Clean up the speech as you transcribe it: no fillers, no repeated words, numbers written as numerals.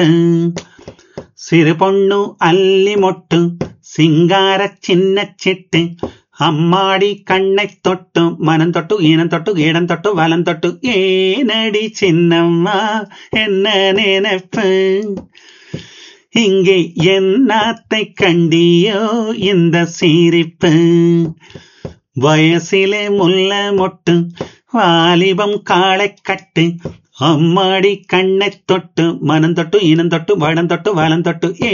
பொட்டு சிறு பொண்ணு அல்லி மொட்டு சிங்கார சின்ன சிட்டு அம்மாடி கண்ணை தொட்டு மனம் தொட்டு ஈனம் தொட்டு இடம் தொட்டு வலம் தொட்டு ஏனடி சின்னம்மா என்ன நினைப்பு இங்கே என்னத்தை கண்டியோ இந்த சிரிப்பு வயசிலே முல்ல மொட்டு வாலிபம் காளை கட்டு அம்மாடி கண்ணை தொட்டு மனம் தொட்டு இனம் தொட்டு வடம் தொட்டு வலம் தொட்டு